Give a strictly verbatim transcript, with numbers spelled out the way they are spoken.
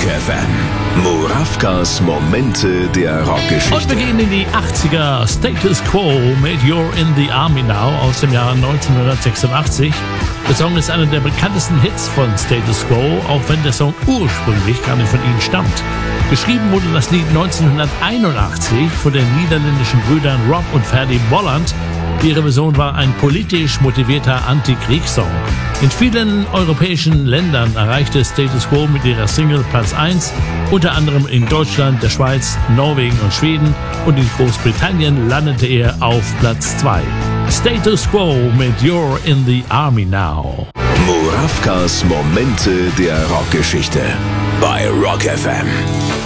F M. Murawkas Momente der Rockgeschichte. Und wir gehen in die achtziger. Status Quo mit You're in the Army Now aus dem Jahr neunzehnhundertsechsundachtzig. Der Song ist einer der bekanntesten Hits von Status Quo, auch wenn der Song ursprünglich gar nicht von ihnen stammt. Geschrieben wurde das Lied neunzehnhunderteinundachtzig von den niederländischen Brüdern Rob und Ferdy Bolland. Ihre Version war ein politisch motivierter Antikriegssong. In vielen europäischen Ländern erreichte Status Quo mit ihrer Single Platz eins, unter anderem in Deutschland, der Schweiz, Norwegen und Schweden, und in Großbritannien landete er auf Platz zwei. Status Quo mit You're in the Army Now. Murawkas Momente der Rockgeschichte bei Rock F M.